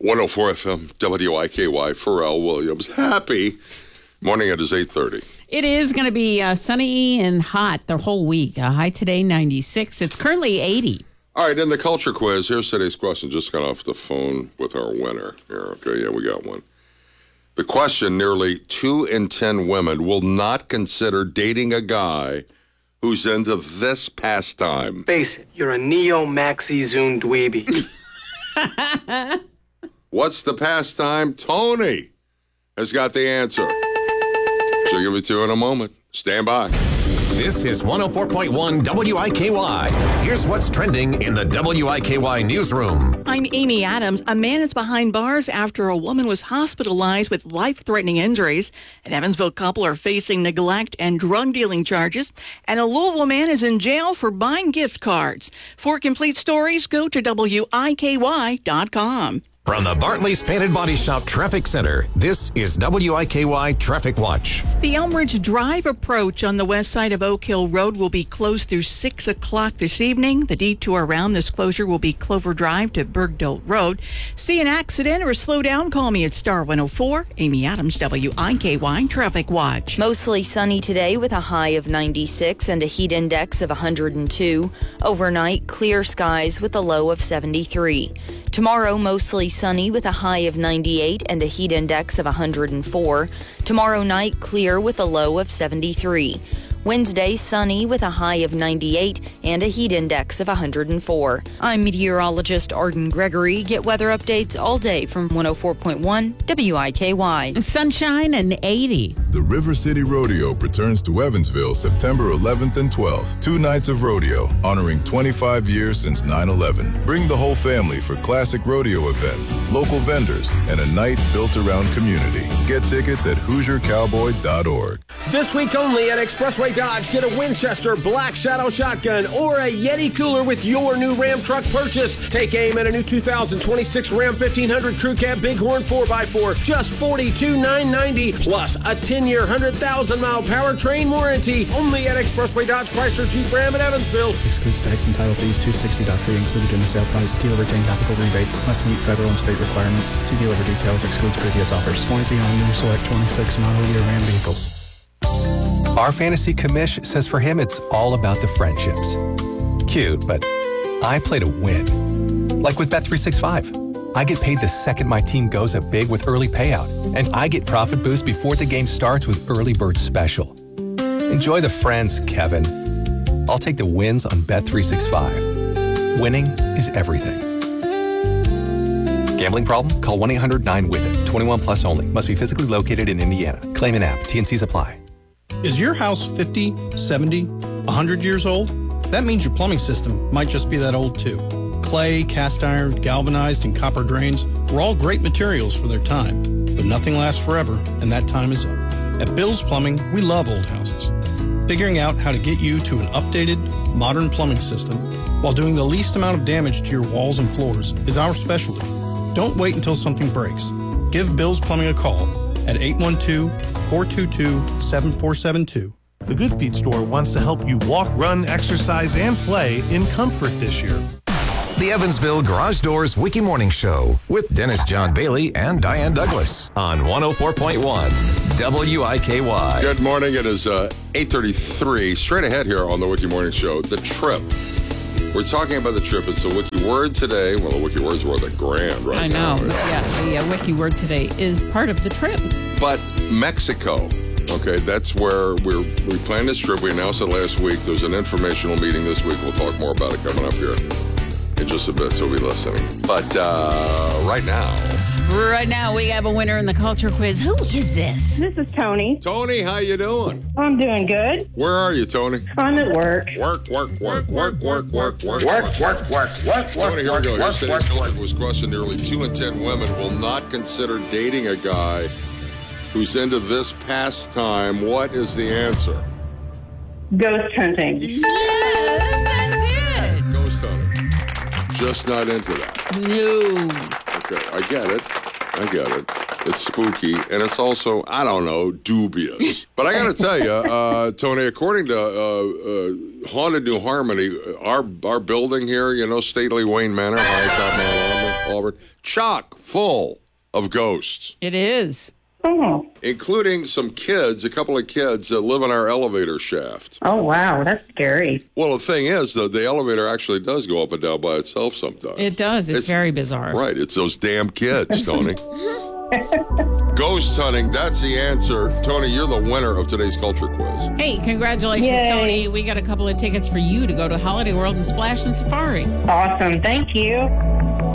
104 FM, WIKY, Pharrell Williams. Happy morning. It is 8:30. It is going to be sunny and hot the whole week. High today, 96. It's currently 80. All right, in the culture quiz, here's today's question. Just got off the phone with our winner here. Okay, yeah, we got one. The question, nearly 2 in 10 women will not consider dating a guy who's into this pastime. Face it, you're a neo-maxi Zune dweeby. What's the pastime? Tony has got the answer. She'll give it to you in a moment. Stand by. This is 104.1 WIKY. Here's what's trending in the WIKY newsroom. I'm Amy Adams. A man is behind bars after a woman was hospitalized with life-threatening injuries. An Evansville couple are facing neglect and drug dealing charges. And a Louisville man is in jail for buying gift cards. For complete stories, go to WIKY.com. From the Bartley's Painted Body Shop Traffic Center, this is WIKY Traffic Watch. The Elmridge Drive approach on the west side of Oak Hill Road will be closed through 6 o'clock this evening. The detour around this closure will be Clover Drive to Bergdolt Road. See an accident or slow down, call me at Star 104. Amy Adams, WIKY Traffic Watch. Mostly sunny today with a high of 96 and a heat index of 102. Overnight, clear skies with a low of 73. Tomorrow, mostly sunny with a high of 98 and a heat index of 104. Tomorrow night, clear with a low of 73. Wednesday, sunny with a high of 98 and a heat index of 104. I'm meteorologist Arden Gregory. Get weather updates all day from 104.1 WIKY. Sunshine and 80. The River City Rodeo returns to Evansville September 11th and 12th. 2 nights of rodeo, honoring 25 years since 9/11. Bring the whole family for classic rodeo events, local vendors, and a night built around community. Get tickets at HoosierCowboy.org. This week only at Expressway Dodge, get a Winchester Black Shadow Shotgun or a Yeti cooler with your new Ram truck purchase. Take aim at a new 2026 Ram 1500 Crew Cab Bighorn 4x4, just $42,990, plus a 10-year, 100,000-mile powertrain warranty. Only at Expressway Dodge Chrysler Jeep Ram in Evansville. Excludes tax and title fees. 260.3 included in the sale price. Dealer retains applicable rebates. Must meet federal and state requirements. See dealer for details. Excludes previous offers. Warranty on new select 26 model year Ram vehicles. Our fantasy commish says for him it's all about the friendships. Cute, but I play to win. Like with Bet365. I get paid the second my team goes up big with early payout, and I get profit boost before the game starts with Early Bird Special. Enjoy the friends, Kevin. I'll take the wins on Bet365. Winning is everything. Gambling problem? Call 1-800-9-WITH-IT. 21 plus only. Must be physically located in Indiana. Claim an app. T&Cs apply. Is your house 50, 70, 100 years old? That means your plumbing system might just be that old too. Clay, cast iron, galvanized, and copper drains were all great materials for their time, but nothing lasts forever, and that time is up. At Bill's Plumbing, we love old houses. Figuring out how to get you to an updated, modern plumbing system while doing the least amount of damage to your walls and floors is our specialty. Don't wait until something breaks. Give Bill's Plumbing a call at 812-422-7472. The Good Feet store wants to help you walk, run, exercise, and play in comfort this year. The Evansville Garage Doors Wiki Morning Show with Dennis John Bailey and Diane Douglas on 104.1 WIKY. Good morning. It is 8:33. Straight ahead here on the Wiki Morning Show, the trip. We're talking about the trip. It's a wiki word today. Well, the wiki words were the grand right I know. now. Yeah, the wiki word today is part of the trip. But Mexico, okay, that's where we planned this trip. We announced it last week. There's an informational meeting this week. We'll talk more about it coming up here in just a bit, so be listening. But right now, we have a winner in the culture quiz. Who is this? This is Tony. Tony, how you doing? I'm doing good. Where are you, Tony? I'm at work. Work. Tony, here we go. Here's today's culture was question. Nearly 2 in 10 women will not consider dating a guy who's into this pastime. What is the answer? Ghost hunting. Yes, that's it. Ghost hunting. Just not into that. No. Okay, I get it. It's spooky, and it's also, I don't know, dubious. But I got to tell you, Tony, according to Haunted New Harmony, our building here, Stately Wayne Manor, high top Mount Auburn, Auburn, chock full of ghosts. It is. Oh. Including some kids, a couple of kids that live in our elevator shaft. Oh, wow. That's scary. Well, the thing is, the elevator actually does go up and down by itself sometimes. It does. It's very bizarre. Right. It's those damn kids, Tony. Ghost hunting, that's the answer. Tony, you're the winner of today's culture quiz. Hey, congratulations, Yay. Tony. We got a couple of tickets for you to go to Holiday World and Splash and Safari. Awesome. Thank you.